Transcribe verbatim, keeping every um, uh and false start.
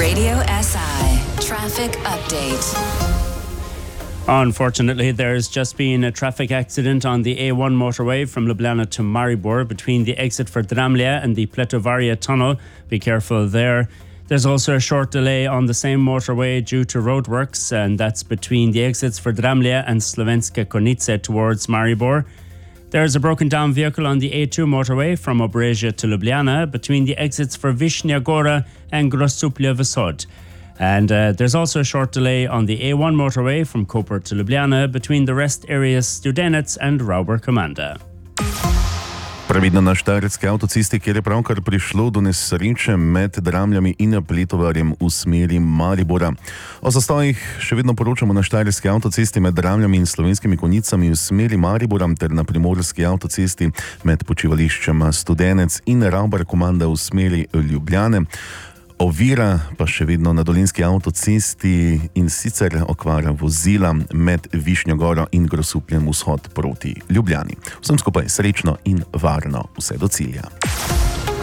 Radio S I traffic update. Unfortunately, there's just been a traffic accident on the A one motorway from Ljubljana to Maribor between the exit for Dramlje and the Pletovaria tunnel. Be careful there. There's also a short delay on the same motorway due to roadworks, and that's between the exits for Dramlje and Slovenske Konjice towards Maribor. There's a broken down vehicle on the A two motorway from Obrežje to Ljubljana between the exits for Višnja Gora and Grosuplje Visod. And uh, there's also a short delay on the A one motorway from Koper to Ljubljana between the rest areas Studenec and Rauber Komanda. Previdno na Štajerski avtocesti, kjer je pravkar prišlo do nesreče med Dramljami in Pletovarjem v smeri Maribora. O zastojih še vedno poročamo na Štajerski avtocesti med Dramljami in Slovenskimi Konjicami v smeri Maribora ter na Primorski avtocesti med počivališčema Studenec in Rauber Komanda v smeri Ljubljane. Ovira pa še vedno na Dolenjski avtocesti in sicer okvara vozila med Višnjo Goro in Grosupljem vzhod proti Ljubljani. Vsem skupaj srečno in varno vse do cilja.